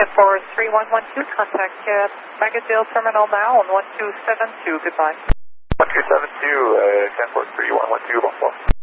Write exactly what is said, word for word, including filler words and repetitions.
for three one one two, contact uh, Bagotville Terminal now on one two seven two, goodbye. one two seven two, uh, ten four three one one two, bonsoir.